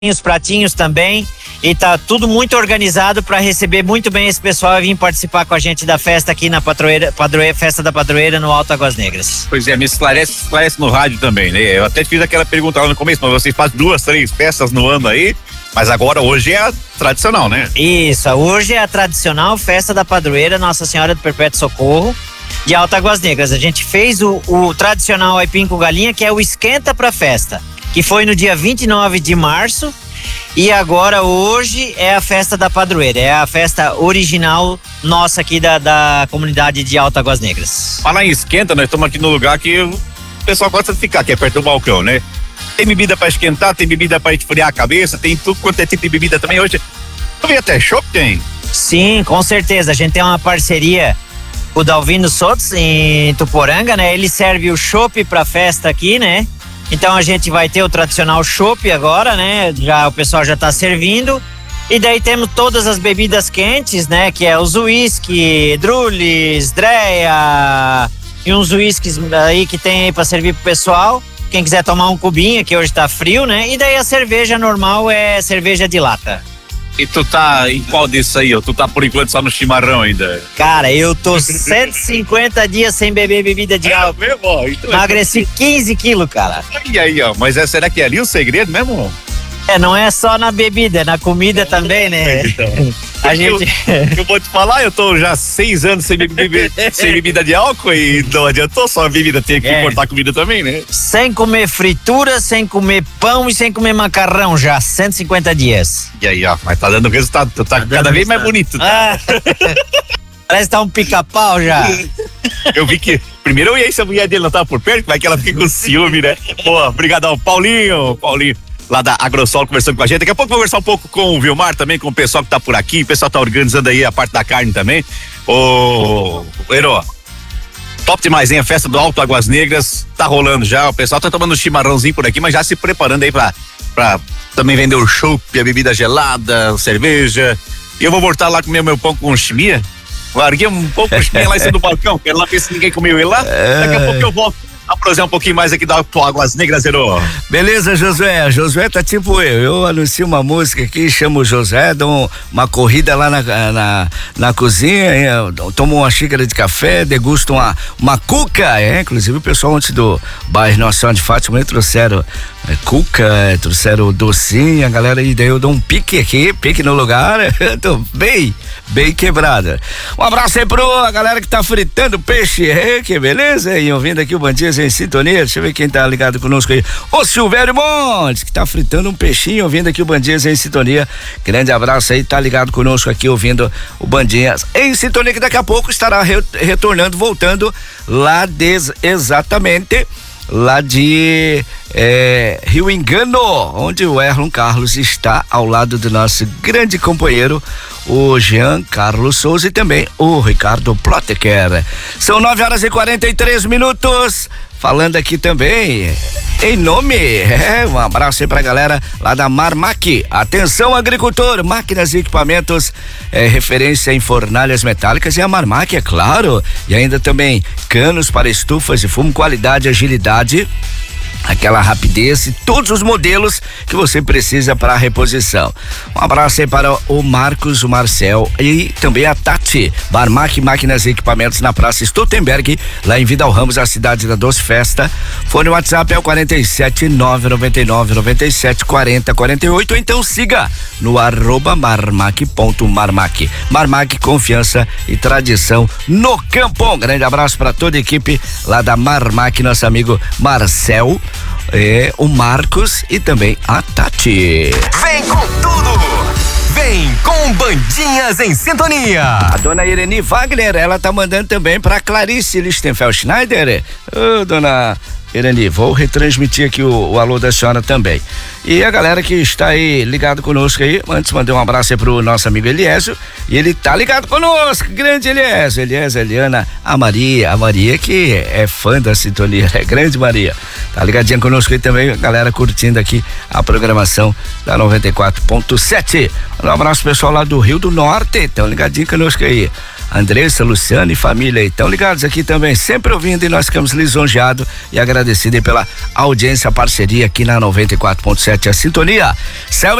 os pratinhos também, e tá tudo muito organizado para receber muito bem esse pessoal e vir participar com a gente da festa aqui na Festa da Padroeira no Alto Águas Negras. Pois é, me esclarece no rádio também, né? Eu até fiz aquela pergunta lá no começo, mas vocês fazem 2, 3 festas no ano aí, mas agora hoje é a tradicional, né? Isso, hoje é a tradicional Festa da Padroeira Nossa Senhora do Perpétuo Socorro de Alto Águas Negras. A gente fez o tradicional aipim com galinha, que é o esquenta pra festa, que foi no dia 29 de março, e agora hoje é a Festa da Padroeira, é a festa original nossa aqui da comunidade de Alto Águas Negras. Falar em esquenta, nós estamos aqui no lugar que o pessoal gosta de ficar, que é perto do balcão, né? Tem bebida pra esquentar, tem bebida pra esfriar a cabeça, tem tudo quanto é tipo de bebida também hoje. Eu vi até chopp, tem? Sim, com certeza, a gente tem uma parceria com o Dalvino Sotos em Tuporanga, né? Ele serve o chopp pra festa aqui, né? Então a gente vai ter o tradicional chopp agora, né? O pessoal já tá servindo. E daí temos todas as bebidas quentes, né? Que é os whisky, drules, dreia e uns whiskies aí que tem aí pra servir pro pessoal. Quem quiser tomar um cubinho, que hoje tá frio, né? E daí a cerveja normal é cerveja de lata. E tu tá em qual disso aí? Ou tu tá por enquanto só no chimarrão ainda? Cara, eu tô 150 dias sem beber bebida de álcool. Mesmo? Então, emagreci 15 quilos, cara. E aí, ó, mas será que é ali o segredo mesmo? Não é só na bebida, é na comida também, né? Então, eu vou te falar, eu tô já 6 anos sem bebida de álcool e não adiantou só a bebida, tem que cortar a comida também, né? Sem comer fritura, sem comer pão e sem comer macarrão já, 150 dias. E aí, ó, mas tá dando resultado, tu tá cada vez mais bonito. Tá? Parece que tá um pica-pau já. Eu vi que, primeiro eu ia se a mulher dele não tava por perto, vai que ela fica com ciúme, né? Pô, obrigadão, Paulinho. Lá da Agrosol conversando com a gente. Daqui a pouco vou conversar um pouco com o Vilmar também, com o pessoal que tá por aqui. O pessoal tá organizando aí a parte da carne também. Ô, Ero, top demais, hein? A festa do Alto Águas Negras tá rolando já. O pessoal tá tomando um chimarrãozinho por aqui, mas já se preparando aí pra também vender o chopp, a bebida gelada, cerveja. E eu vou voltar lá comer meu pão com chimia. Larguei um pouco de chimia lá em cima do balcão. Quero lá ver se ninguém comeu ele lá. Daqui a pouco eu volto a prosseguir um pouquinho mais aqui da Alto Águas Negras, Zero. Beleza, Josué. Josué tá tipo eu anuncio uma música aqui, chamo o Josué, dou uma corrida lá na cozinha, tomo uma xícara de café, degusto uma cuca, inclusive o pessoal antes do bairro Nossa Senhora de Fátima trouxeram cuca, trouxeram docinho, a galera, e daí eu dou um pique no lugar, tô bem quebrada. Um abraço aí a galera que tá fritando peixe, que beleza, e ouvindo aqui o Bandinhas em Sintonia. Deixa eu ver quem tá ligado conosco aí. O Silvério Montes, que tá fritando um peixinho, ouvindo aqui o Bandinhas em Sintonia. Grande abraço aí, tá ligado conosco aqui, ouvindo o Bandinhas em Sintonia, que daqui a pouco estará retornando, voltando lá exatamente lá de Rio Engano, onde o Erlon Carlos está ao lado do nosso grande companheiro, o Jean Carlos Souza, e também o Ricardo Ploteker. São 9h43. Falando aqui também, em nome, um abraço aí pra galera lá da Marmac. Atenção, agricultor, máquinas e equipamentos, referência em fornalhas metálicas, e a Marmac, é claro, e ainda também canos para estufas de fumo, qualidade, agilidade, aquela rapidez e todos os modelos que você precisa para a reposição. Um abraço aí para o Marcos, o Marcel e também a Tati. Marmac Máquinas e Equipamentos na Praça Stuttenberg, lá em Vidal Ramos, a cidade da Doce Festa. Fone WhatsApp é o 47-999-97-40-48, ou então siga no @marmac.marmac. Marmac, confiança e tradição no campo. Um grande abraço para toda a equipe lá da Marmac, nosso amigo Marcel, o Marcos e também a Tati. Vem com tudo! Vem com Bandinhas em Sintonia. A dona Irene Wagner, ela tá mandando também pra Clarice Lichtenfeld Schneider. Ô, dona Irene, vou retransmitir aqui o alô da senhora também. E a galera que está aí ligado conosco aí, antes mandei um abraço aí pro nosso amigo Eliésio, e ele tá ligado conosco, grande Eliésio, Eliana, a Maria que é fã da sintonia, grande Maria, tá ligadinha conosco aí também, a galera curtindo aqui a programação da 94.7. Um abraço pessoal lá do Rio do Norte, tão ligadinho conosco aí. Andressa, Luciano e família. Estão ligados aqui também, sempre ouvindo, e nós ficamos lisonjeados e agradecidos pela audiência, parceria aqui na 94.7, a sintonia. Céu